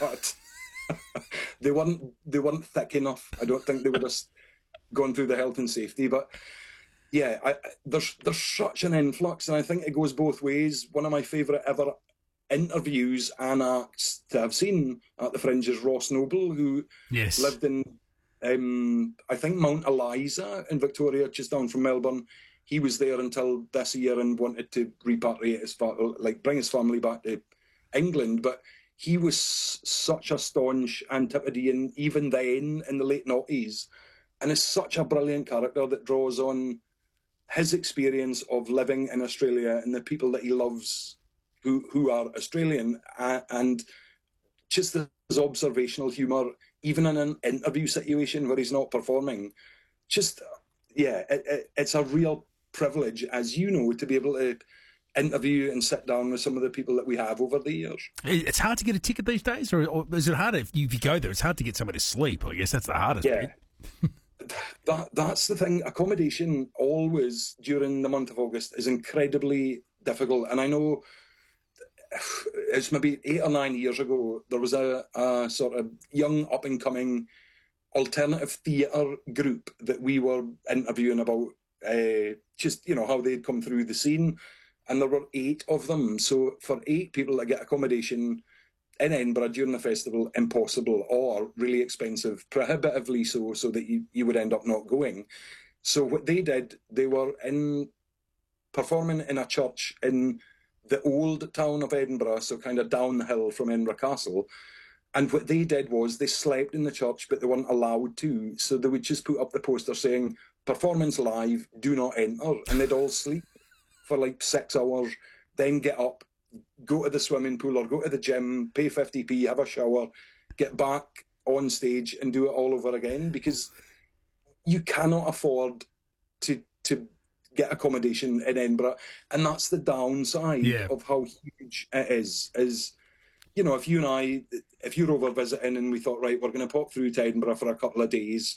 but they weren't thick enough. I don't think they would have gone through the health and safety. But yeah, there's such an influx, and I think it goes both ways. One of my favourite ever interviews and acts to have seen at the Fringe is Ross Noble, who lived in I think Mount Eliza in Victoria, just down from Melbourne. He was there until this year and wanted to repatriate bring his family back to England. But he was such a staunch Antipodean even then in the late noughties, and is such a brilliant character that draws on his experience of living in Australia and the people that he loves who are Australian, and just his observational humour, even in an interview situation where he's not performing. Just, yeah, it's a real privilege, as you know, to be able to interview and sit down with some of the people that we have over the years. It's hard to get a ticket these days, or is it harder if you go there? It's hard to get somewhere to sleep. I guess that's the hardest bit. That's the thing. Accommodation always during the month of August is incredibly difficult. And I know it's maybe 8 or 9 years ago, there was a sort of young up-and-coming alternative theatre group that we were interviewing about just, how they'd come through the scene. And there were 8 of them. So for 8 people to get accommodation in Edinburgh during the festival, impossible, or really expensive, prohibitively so that you would end up not going. So what they did, they were performing in a church in the old town of Edinburgh, so kind of down the hill from Edinburgh Castle. And what they did was they slept in the church, but they weren't allowed to. So they would just put up the poster saying, "Performance live, do not enter." And they'd all sleep for like 6 hours, then get up, go to the swimming pool or go to the gym, pay 50p, have a shower, get back on stage and do it all over again, because you cannot afford to get accommodation in Edinburgh. And that's the downside of how huge it is if you and I, if you're over visiting and we thought, right, we're going to pop through to Edinburgh for a couple of days,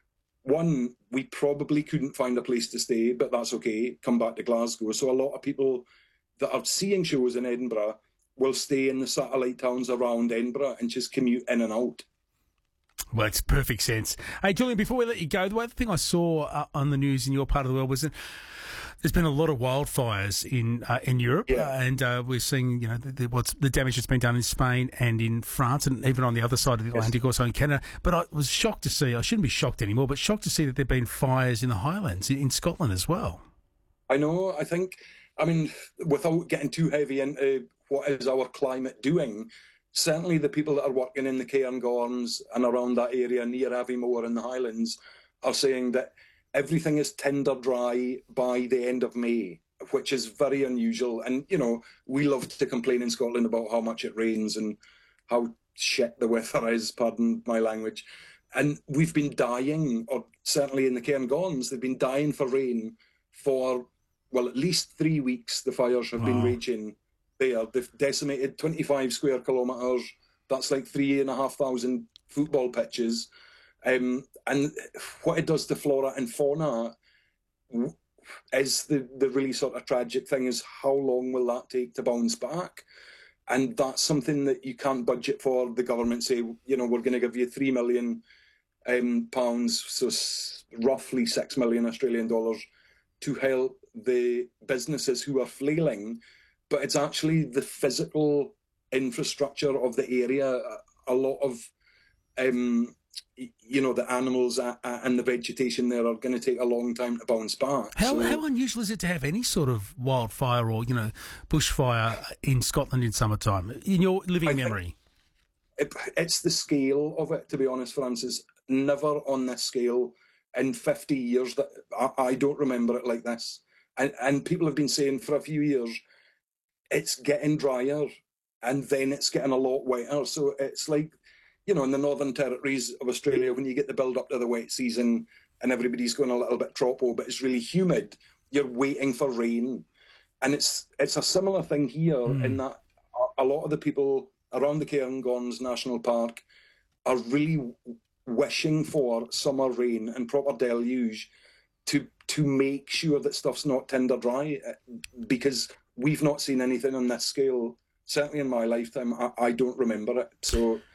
one, we probably couldn't find a place to stay, but that's okay, come back to Glasgow. So a lot of people that are seeing shows in Edinburgh will stay in the satellite towns around Edinburgh and just commute in and out. Well, it's perfect sense. Hey, Julian, before we let you go, the other thing I saw on the news in your part of the world was that there's been a lot of wildfires in Europe, and we're seeing the damage that's been done in Spain and in France, and even on the other side of the Atlantic, also in Canada. But I was shocked to see, I shouldn't be shocked anymore, but shocked to see that there have been fires in the Highlands in Scotland as well. I know. I mean, without getting too heavy into what is our climate doing, certainly the people that are working in the Cairngorms and around that area near Aviemore in the Highlands are saying that everything is tinder dry by the end of May, which is very unusual. And, we love to complain in Scotland about how much it rains and how shit the weather is, pardon my language. And we've been dying, or certainly in the Cairngorms, they've been dying for rain for, at least 3 weeks. The fires have been raging there. They've decimated 25 square kilometres. That's like 3,500 football pitches. And what it does to flora and fauna is the really sort of tragic thing is how long will that take to bounce back? And that's something that you can't budget for. The government say, we're going to give you £3 million, so roughly 6 million Australian dollars to help the businesses who are flailing. But it's actually the physical infrastructure of the area. A lot of the animals and the vegetation there are going to take a long time to bounce back. How unusual is it to have any sort of wildfire or, bushfire in Scotland in summertime, in your living memory? It's the scale of it, to be honest, Francis. Never on this scale in 50 years that I don't remember it like this. And people have been saying for a few years, it's getting drier and then it's getting a lot wetter. So it's like, in the Northern Territories of Australia, when you get the build up to the wet season and everybody's going a little bit tropo, but it's really humid, you're waiting for rain. And it's a similar thing here in that a lot of the people around the Cairngorms National Park are really wishing for summer rain and proper deluge to make sure that stuff's not tinder dry, because we've not seen anything on this scale. Certainly in my lifetime, I don't remember it. So